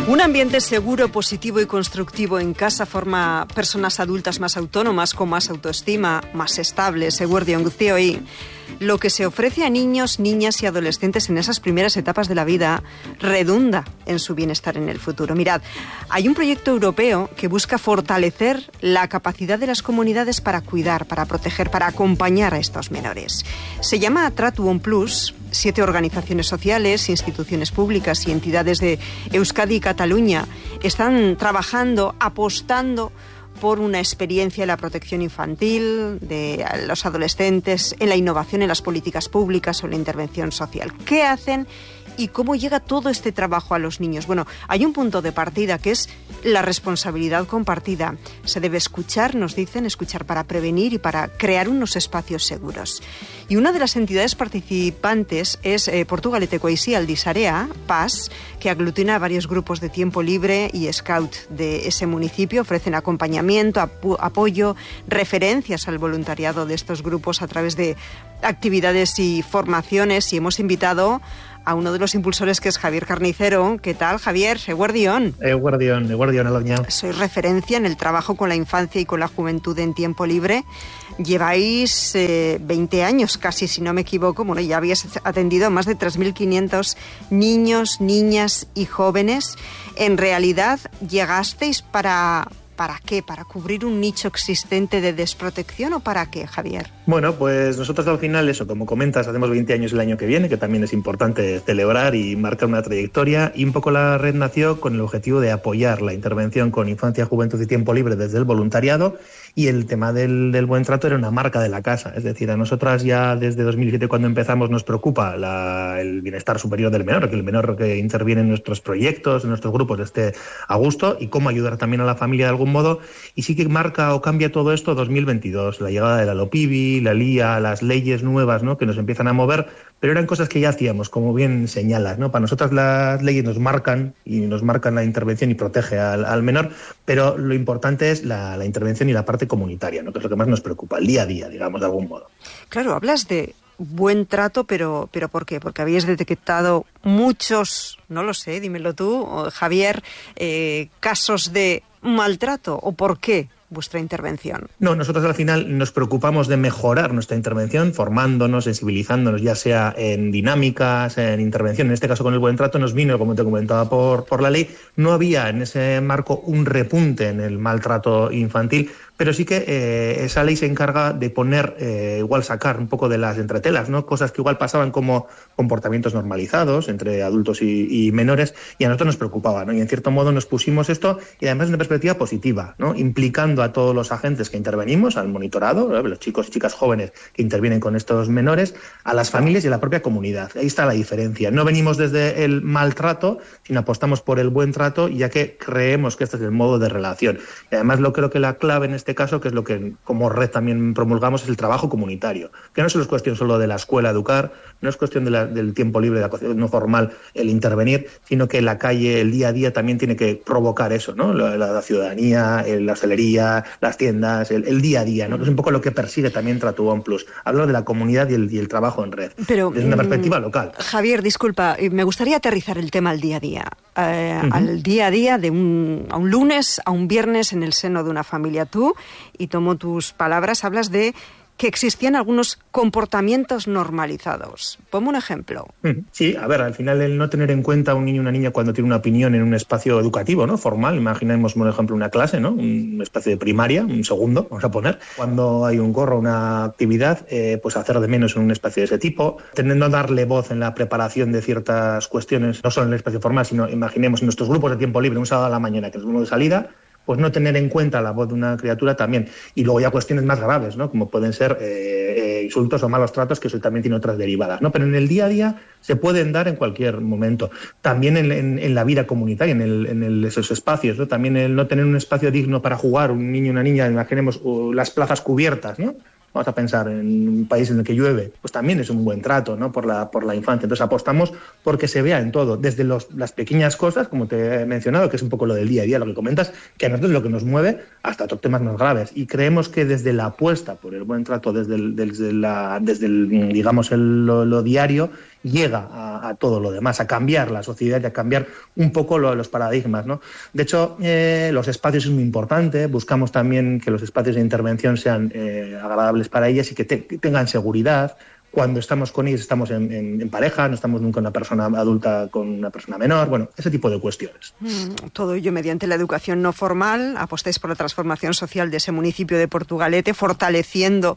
Un ambiente seguro, positivo y constructivo en casa forma personas adultas más autónomas, con más autoestima, más estables, eguerdion guztioi. Lo que se ofrece a niños, niñas y adolescentes en esas primeras etapas de la vida redunda en su bienestar en el futuro. Mirad, hay un proyecto europeo que busca fortalecer la capacidad de las comunidades para cuidar, para proteger, para acompañar a estos menores. Se llama Tratuon Plus. 7 organizaciones sociales, instituciones públicas y entidades de Euskadi y Cataluña están trabajando, apostando por una experiencia en la protección infantil de los adolescentes, en la innovación en las políticas públicas o en la intervención social. ¿Qué hacen y cómo llega todo este trabajo a los niños? Bueno, hay un punto de partida que es la responsabilidad compartida. Se debe escuchar, nos dicen, escuchar para prevenir y para crear unos espacios seguros. Y una de las entidades participantes es Portugalete Coisí Aldisarea, PAS, que aglutina a varios grupos de tiempo libre y scout de ese municipio. Ofrecen acompañamiento, apoyo, referencias al voluntariado de estos grupos a través de actividades y formaciones. Y hemos invitado a uno de los impulsores, que es Javier Carnicero. ¿Qué tal, Javier? Eguerdion. Eguerdion, Aloña. Sois referencia en el trabajo con la infancia y con la juventud en tiempo libre. Lleváis 20 años casi, si no me equivoco. Bueno, ya habíais atendido a más de 3.500 niños, niñas y jóvenes. En realidad, ¿llegasteis ¿para qué? ¿Para cubrir un nicho existente de desprotección o para qué, Javier? Bueno, pues nosotros al final, eso, como comentas, hacemos 20 años el año que viene, que también es importante celebrar y marcar una trayectoria, y un poco la red nació con el objetivo de apoyar la intervención con infancia, juventud y tiempo libre desde el voluntariado, y el tema del buen trato era una marca de la casa. Es decir, a nosotras ya desde 2007, cuando empezamos, nos preocupa el bienestar superior del menor, que el menor que interviene en nuestros proyectos, en nuestros grupos, esté a gusto, y cómo ayudar también a la familia de algún modo. Y sí que marca o cambia todo esto 2022, la llegada de la LOPIBI, la LIA, las leyes nuevas, ¿no?, que nos empiezan a mover, pero eran cosas que ya hacíamos, como bien señalas, ¿no? Para nosotras las leyes nos marcan la intervención y protege al menor, pero lo importante es la intervención y la parte comunitaria, ¿no?, que es lo que más nos preocupa, el día a día, digamos, de algún modo. Claro, hablas de buen trato, pero ¿por qué? Porque habéis detectado muchos, no lo sé, dímelo tú, Javier, casos de maltrato, ¿o por qué vuestra intervención? No, nosotros al final nos preocupamos de mejorar nuestra intervención, formándonos, sensibilizándonos, ya sea en dinámicas, en intervención. En este caso, con el buen trato nos vino, como te comentaba, por la ley. No había en ese marco un repunte en el maltrato infantil, pero sí que esa ley se encarga de poner, igual sacar un poco de las entretelas, ¿no?, cosas que igual pasaban como comportamientos normalizados entre adultos y menores, y a nosotros nos preocupaba, ¿no? Y en cierto modo nos pusimos esto, y además de una perspectiva positiva, ¿no?, implicando a todos los agentes que intervenimos, al monitorado, ¿no?, los chicos y chicas jóvenes que intervienen con estos menores, a las familias y a la propia comunidad. Ahí está la diferencia. No venimos desde el maltrato, sino apostamos por el buen trato, ya que creemos que este es el modo de relación. Y además creo que la clave en este caso, que es lo que como red también promulgamos, es el trabajo comunitario, que no solo es cuestión solo de la escuela educar, no es cuestión del tiempo libre, de la cocina no formal, el intervenir, sino que la calle, el día a día también tiene que provocar eso, ¿no?, la ciudadanía, la hostelería, las tiendas, el día a día, ¿no?, que es un poco lo que persigue también Tratuon Plus, hablar de la comunidad y el trabajo en red, pero desde una perspectiva local. Javier, disculpa, me gustaría aterrizar el tema al día a día. Al día a día, a un lunes, a un viernes en el seno de una familia. Tú, y tomo tus palabras, hablas de que existían algunos comportamientos normalizados. Ponme un ejemplo. Sí, a ver, al final el no tener en cuenta a un niño o una niña cuando tiene una opinión en un espacio educativo, ¿no?, formal, imaginemos, por ejemplo, una clase, ¿no?, un espacio de primaria, un segundo, vamos a poner, cuando hay un corro, una actividad, pues hacer de menos en un espacio de ese tipo, teniendo a darle voz en la preparación de ciertas cuestiones, no solo en el espacio formal, sino imaginemos en nuestros grupos de tiempo libre, un sábado a la mañana, que es uno de salida, pues no tener en cuenta la voz de una criatura también. Y luego ya cuestiones más graves, ¿no?, como pueden ser insultos o malos tratos, que eso también tiene otras derivadas, ¿no? Pero en el día a día se pueden dar en cualquier momento. También en la vida comunitaria, en esos espacios, ¿no? También el no tener un espacio digno para jugar, un niño y una niña, imaginemos las plazas cubiertas, ¿no? Vamos a pensar en un país en el que llueve, pues también es un buen trato, ¿no?, por la infancia. Entonces apostamos porque se vea en todo, desde las pequeñas cosas, como te he mencionado, que es un poco lo del día a día, lo que comentas, que a nosotros es lo que nos mueve, hasta otros temas más graves. Y creemos que desde la apuesta por el buen trato, desde el digamos, lo diario, llega a todo lo demás, a cambiar la sociedad y a cambiar un poco los paradigmas, ¿no? De hecho, los espacios es muy importante, buscamos también que los espacios de intervención sean agradables para ellas y que tengan seguridad. Cuando estamos con ellos estamos en pareja, no estamos nunca una persona adulta con una persona menor, bueno, ese tipo de cuestiones. Todo ello mediante la educación no formal. Apostáis por la transformación social de ese municipio de Portugalete, fortaleciendo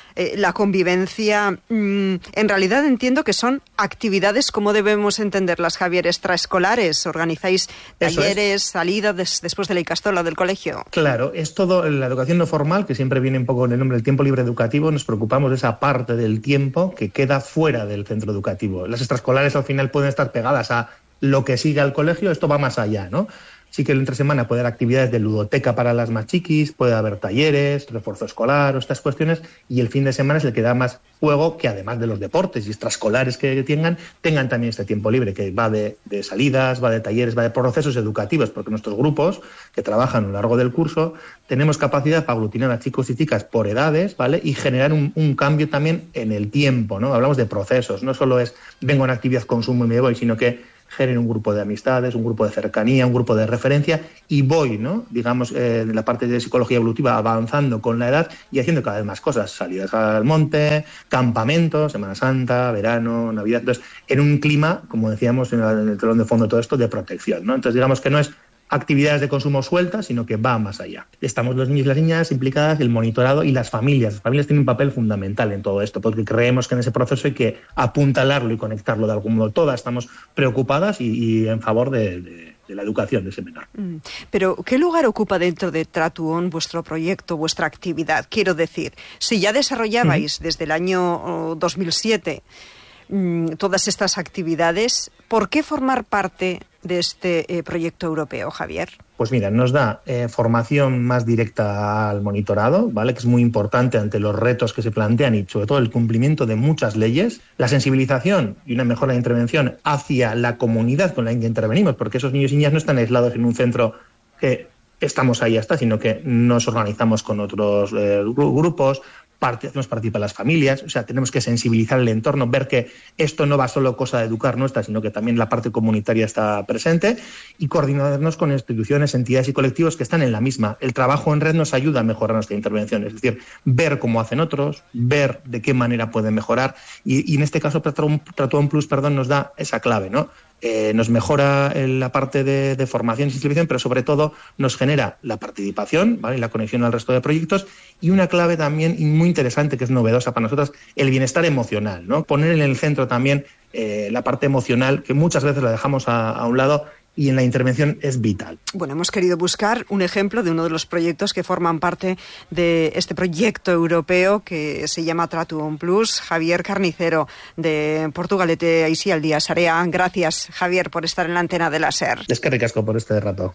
la convivencia. En realidad entiendo que son actividades, ¿cómo debemos entenderlas, Javier? Extraescolares. ¿Organizáis talleres, salidas después de la Icastola del colegio? Claro, es todo la educación no formal, que siempre viene un poco en el nombre del tiempo libre educativo. Nos preocupamos de esa parte del tiempo que queda fuera del centro educativo. Las extraescolares al final pueden estar pegadas a lo que sigue al colegio, esto va más allá, ¿no? Sí que entre semana puede haber actividades de ludoteca para las más chiquis, puede haber talleres, refuerzo escolar o estas cuestiones, y el fin de semana es el que da más juego, que además de los deportes y extraescolares que tengan también este tiempo libre, que va de salidas, va de talleres, va de procesos educativos, porque nuestros grupos que trabajan a lo largo del curso tenemos capacidad para aglutinar a chicos y chicas por edades, ¿vale? Y generar un cambio también en el tiempo, ¿no? Hablamos de procesos, no solo es vengo a una actividad, consumo y me voy, sino que genero un grupo de amistades, un grupo de cercanía, un grupo de referencia y voy, ¿no? Digamos, en la parte de psicología evolutiva avanzando con la edad y haciendo cada vez más cosas, salidas al monte, campamentos, Semana Santa, verano, Navidad, entonces en un clima, como decíamos en el telón de fondo de todo esto, de protección, ¿no? Entonces digamos que no es actividades de consumo sueltas, sino que va más allá. Estamos los niños y las niñas implicadas, el monitorado y las familias. Las familias tienen un papel fundamental en todo esto, porque creemos que en ese proceso hay que apuntalarlo y conectarlo de algún modo. Todas estamos preocupadas y en favor de la educación de ese menor. Pero, ¿qué lugar ocupa dentro de Tratuón vuestro proyecto, vuestra actividad? Quiero decir, si ya desarrollabais desde el año 2007 todas estas actividades, ¿por qué formar parte de este proyecto europeo, Javier? Pues mira, nos da formación más directa al monitorado, ¿vale? Que es muy importante ante los retos que se plantean y sobre todo el cumplimiento de muchas leyes, la sensibilización y una mejora de intervención hacia la comunidad con la que intervenimos, porque esos niños y niñas no están aislados en un centro que estamos ahí hasta, sino que nos organizamos con otros grupos, hacemos participar las familias, o sea, tenemos que sensibilizar el entorno, ver que esto no va solo cosa de educar nuestra, sino que también la parte comunitaria está presente y coordinarnos con instituciones, entidades y colectivos que están en la misma. El trabajo en red nos ayuda a mejorar nuestra intervención, es decir, ver cómo hacen otros, ver de qué manera pueden mejorar y en este caso Tratuón Plus, nos da esa clave, ¿no? Nos mejora la parte de formación y sensibilización, pero sobre todo nos genera la participación, ¿vale? Y la conexión al resto de proyectos y una clave también muy interesante que es novedosa para nosotros, el bienestar emocional, ¿no? Poner en el centro también la parte emocional que muchas veces la dejamos a un lado y en la intervención es vital. Bueno, hemos querido buscar un ejemplo de uno de los proyectos que forman parte de este proyecto europeo que se llama Tratuón Plus. Javier Carnicero, de Portugalete Aisialdia Sarea. Gracias, Javier, por estar en la antena de la SER. Es que ricasco por este rato.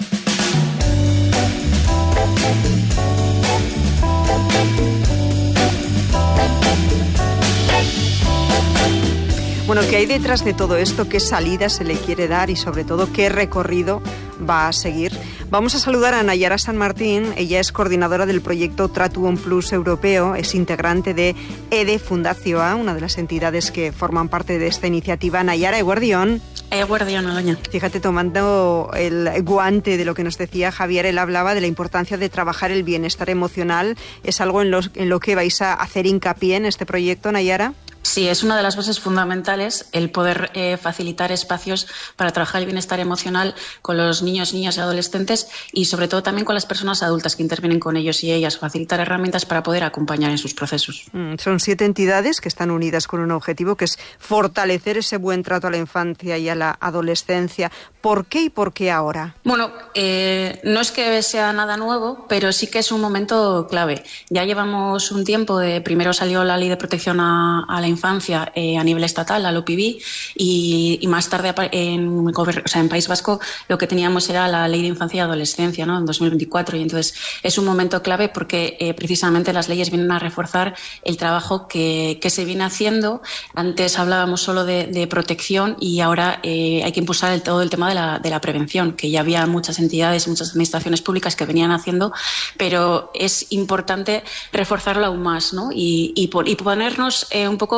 Bueno, ¿qué hay detrás de todo esto? ¿Qué salida se le quiere dar y sobre todo qué recorrido va a seguir? Vamos a saludar a Nayara San Martín. Ella es coordinadora del proyecto Tratuón Plus europeo, es integrante de EDE Fundazioa, una de las entidades que forman parte de esta iniciativa. Nayara, eguerdión. Eguerdión, Aloña. Fíjate, tomando el guante de lo que nos decía Javier, él hablaba de la importancia de trabajar el bienestar emocional. ¿Es algo en lo que vais a hacer hincapié en este proyecto, Nayara? Sí, es una de las bases fundamentales el poder facilitar espacios para trabajar el bienestar emocional con los niños, niñas y adolescentes y sobre todo también con las personas adultas que intervienen con ellos y ellas, facilitar herramientas para poder acompañar en sus procesos. Son 7 entidades que están unidas con un objetivo que es fortalecer ese buen trato a la infancia y a la adolescencia. ¿Por qué y por qué ahora? Bueno, no es que sea nada nuevo, pero sí que es un momento clave. Ya llevamos un tiempo, primero salió la Ley de Protección a la Infancia a nivel estatal, la LOPIB, y más tarde en País Vasco lo que teníamos era la Ley de Infancia y Adolescencia, ¿no? En 2024, y entonces es un momento clave porque precisamente las leyes vienen a reforzar el trabajo que se viene haciendo. Antes hablábamos solo de protección y ahora hay que impulsar todo el tema de la prevención, que ya había muchas entidades, muchas administraciones públicas que venían haciendo, pero es importante reforzarlo aún más, ¿no? Y ponernos un poco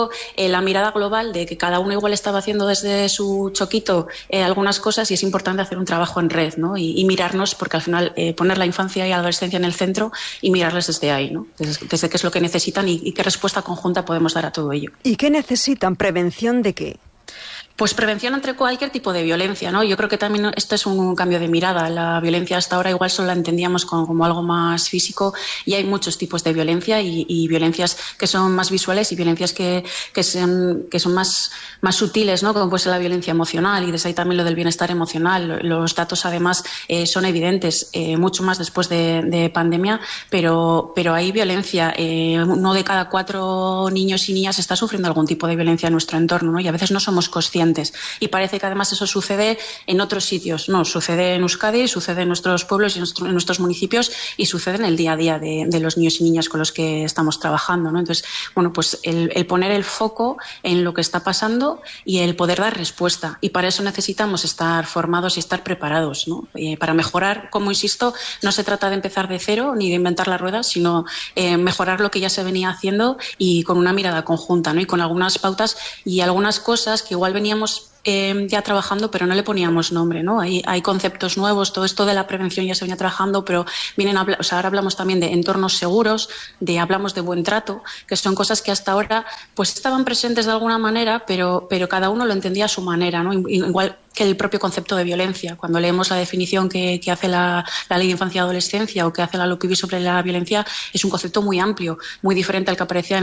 poco la mirada global de que cada uno igual estaba haciendo desde su choquito algunas cosas y es importante hacer un trabajo en red, ¿no? Y mirarnos, porque al final poner la infancia y la adolescencia en el centro y mirarles desde ahí, ¿no? Desde qué es lo que necesitan y qué respuesta conjunta podemos dar a todo ello. ¿Y qué necesitan? ¿Prevención de qué? Pues prevención ante cualquier tipo de violencia, ¿no? Yo creo que también esto es un cambio de mirada. La violencia hasta ahora igual solo la entendíamos como algo más físico y hay muchos tipos de violencia y violencias que son más visuales y violencias que son más sutiles, ¿no? Como puede ser la violencia emocional y desde ahí también lo del bienestar emocional. Los datos además son evidentes, mucho más después de pandemia, pero hay violencia. 1 de cada 4 niños y niñas está sufriendo algún tipo de violencia en nuestro entorno, ¿no? Y a veces no somos conscientes. Y parece que además eso sucede en otros sitios. No, sucede en Euskadi, sucede en nuestros pueblos y en nuestros municipios y sucede en el día a día de los niños y niñas con los que estamos trabajando, ¿no? Entonces, bueno, pues el poner el foco en lo que está pasando y el poder dar respuesta. Y para eso necesitamos estar formados y estar preparados, ¿no? Para mejorar, como insisto, no se trata de empezar de cero ni de inventar la rueda, sino mejorar lo que ya se venía haciendo y con una mirada conjunta, ¿no? Y con algunas pautas y algunas cosas que igual veníamos ya trabajando, pero no le poníamos nombre, ¿no? Hay conceptos nuevos, todo esto de la prevención ya se venía trabajando, pero ahora hablamos también de entornos seguros, hablamos de buen trato, que son cosas que hasta ahora pues estaban presentes de alguna manera, pero cada uno lo entendía a su manera, ¿no? Igual que el propio concepto de violencia. Cuando leemos la definición que hace la Ley de Infancia y Adolescencia o que hace la LUPIV sobre la violencia, es un concepto muy amplio, muy diferente al que aparecía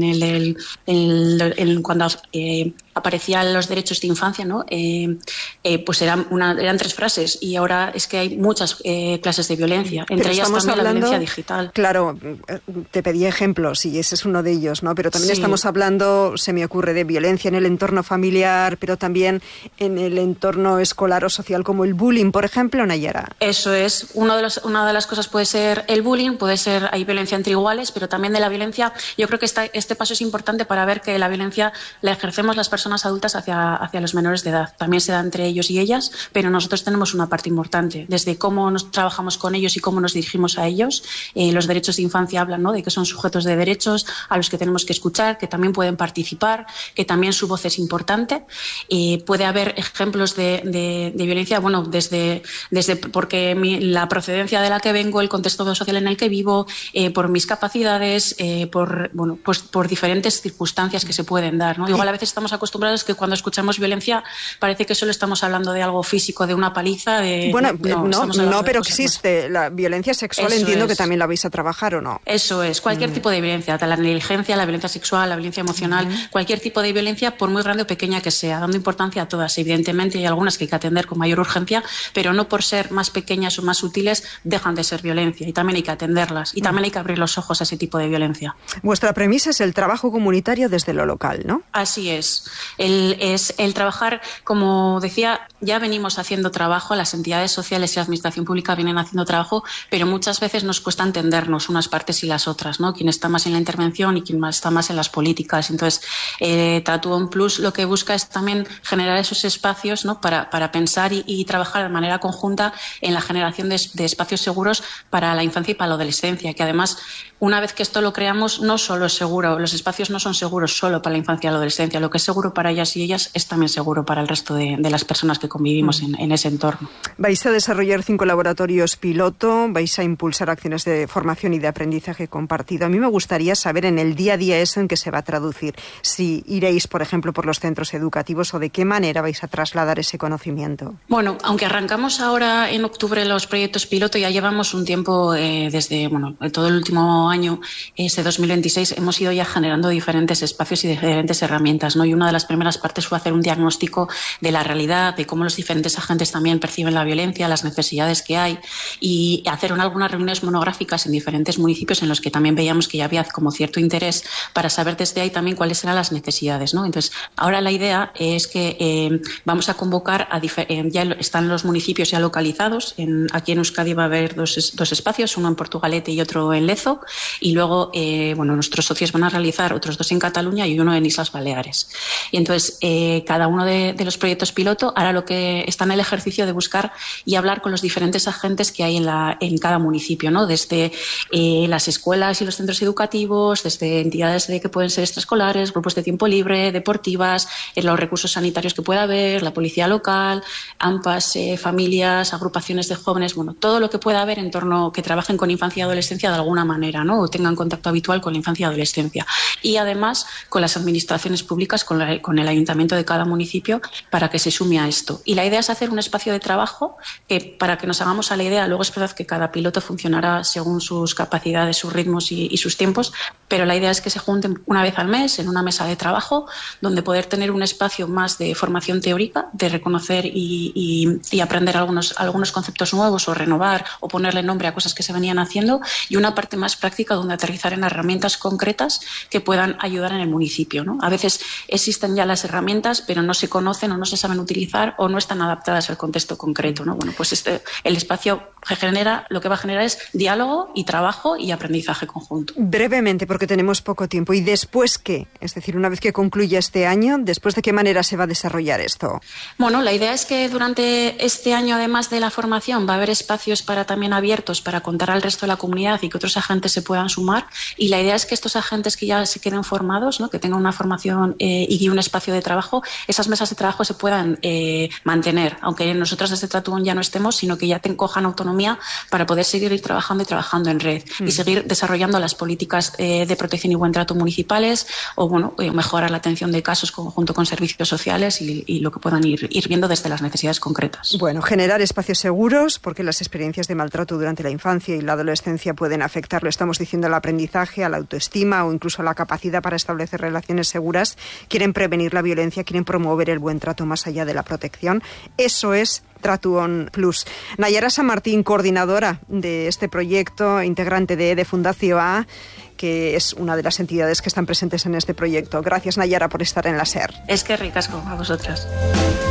cuando aparecían los derechos de infancia, ¿no? Pues eran 3 frases y ahora es que hay muchas clases de violencia, entre ellas también la violencia digital. Claro, te pedí ejemplos y ese es uno de ellos, ¿no? Pero también estamos hablando, se me ocurre, de violencia en el entorno familiar, pero también en el entorno escolar o social, como el bullying, por ejemplo, Nayara. Eso es. Una de las cosas puede ser el bullying, hay violencia entre iguales, pero también de la violencia. Yo creo que este paso es importante para ver que la violencia la ejercemos las personas adultas hacia los menores de edad. También se da entre ellos y ellas, pero nosotros tenemos una parte importante. Desde cómo nos trabajamos con ellos y cómo nos dirigimos a ellos. Los derechos de infancia hablan, ¿no?, de que son sujetos de derechos a los que tenemos que escuchar, que también pueden participar, que también su voz es importante. Puede haber ejemplos de violencia, bueno, desde porque la procedencia de la que vengo, el contexto social en el que vivo, por mis capacidades, por diferentes circunstancias que se pueden dar, ¿no? Igual a veces estamos acostumbrados que cuando escuchamos violencia parece que solo estamos hablando de algo físico, de una paliza, pero existe la violencia sexual. Eso entiendo que también la vais a trabajar, ¿o no? Eso es, cualquier tipo de violencia, la negligencia, la violencia sexual, la violencia emocional, cualquier tipo de violencia, por muy grande o pequeña que sea, dando importancia a todas. Evidentemente hay algunas que hay que atender con mayor urgencia, pero no por ser más pequeñas o más sutiles dejan de ser violencia y también hay que atenderlas y también hay que abrir los ojos a ese tipo de violencia. Vuestra premisa es el trabajo comunitario desde lo local, ¿no? Así es. El trabajar, como decía, ya venimos haciendo trabajo, las entidades sociales y la administración pública vienen haciendo trabajo, pero muchas veces nos cuesta entendernos unas partes y las otras, ¿no? Quien está más en la intervención y quien está más en las políticas. Entonces, Tatuón Plus lo que busca es también generar esos espacios, ¿no?, para pensar y trabajar de manera conjunta en la generación de espacios seguros para la infancia y para la adolescencia, que además, una vez que esto lo creamos, no solo es seguro, los espacios no son seguros solo para la infancia y la adolescencia, lo que es seguro para ellas y ellas es también seguro para el resto de las personas que convivimos en ese entorno. Vais a desarrollar 5 laboratorios piloto, vais a impulsar acciones de formación y de aprendizaje compartido. A mí me gustaría saber en el día a día eso en qué se va a traducir, si iréis, por ejemplo, por los centros educativos o de qué manera vais a trasladar ese conocimiento. Bueno, aunque arrancamos ahora en octubre los proyectos piloto, ya llevamos un tiempo desde todo el último año, este 2026, hemos ido ya generando diferentes espacios y diferentes herramientas, ¿no? Y una de las primeras partes fue hacer un diagnóstico de la realidad, de cómo los diferentes agentes también perciben la violencia, las necesidades que hay y hacer algunas reuniones monográficas en diferentes municipios en los que también veíamos que ya había como cierto interés para saber desde ahí también cuáles eran las necesidades, ¿no? Entonces, ahora la idea es que vamos a convocar ya están los municipios ya localizados. Aquí en Euskadi va a haber dos espacios, uno en Portugalete y otro en Lezo. Y luego, nuestros socios van a realizar otros 2 en Cataluña y uno en Islas Baleares. Y entonces, cada uno uno de los proyectos piloto, ahora lo que está en el ejercicio de buscar y hablar con los diferentes agentes que hay en cada municipio, ¿no? Desde las escuelas y los centros educativos, desde entidades que pueden ser extraescolares, grupos de tiempo libre, deportivas, los recursos sanitarios que pueda haber, la policía local, AMPAs, familias, agrupaciones de jóvenes, bueno, todo lo que pueda haber en torno que trabajen con infancia y adolescencia de alguna manera, ¿no? O tengan contacto habitual con la infancia y adolescencia. Y además con las administraciones públicas, con el ayuntamiento de cada municipio, para que se sume a esto. Y la idea es hacer un espacio de trabajo que, para que nos hagamos a la idea, luego es verdad que cada piloto funcionará según sus capacidades, sus ritmos y sus tiempos, pero la idea es que se junten una vez al mes en una mesa de trabajo donde poder tener un espacio más de formación teórica, de reconocer y aprender algunos conceptos nuevos o renovar o ponerle nombre a cosas que se venían haciendo, y una parte más práctica donde aterrizar en herramientas concretas que puedan ayudar en el municipio, ¿no? A veces existen ya las herramientas, pero no se conocen o no se saben utilizar o no están adaptadas al contexto concreto, ¿no? Bueno, pues el espacio lo que va a generar es diálogo y trabajo y aprendizaje conjunto. Brevemente, porque tenemos poco tiempo. ¿Y después qué? Es decir, una vez que concluya este año, ¿después de qué manera se va a desarrollar esto? Bueno, la idea es que durante este año, además de la formación, va a haber espacios también abiertos para contar al resto de la comunidad y que otros agentes se puedan sumar. Y la idea es que estos agentes que ya se queden formados, ¿no? Que tengan una formación y un espacio de trabajo, esas mesas de trabajo se puedan mantener, aunque nosotros desde Tratuón ya no estemos, sino que ya cojan autonomía para poder seguir trabajando en red y seguir desarrollando las políticas de protección y buen trato municipales, o mejorar la atención de casos junto con servicios sociales y lo que puedan ir viendo desde las necesidades concretas. Bueno, generar espacios seguros, porque las experiencias de maltrato durante la infancia y la adolescencia pueden afectar, lo estamos diciendo, al aprendizaje, a la autoestima o incluso a la capacidad para establecer relaciones seguras. Quieren prevenir la violencia, quieren promover el buen trato más allá de la protección. Eso es Tratuón Plus. Nayara San Martín, coordinadora de este proyecto, integrante de Fundación A, que es una de las entidades que están presentes en este proyecto. Gracias, Nayara, por estar en la SER. Es que ricasco a vosotras.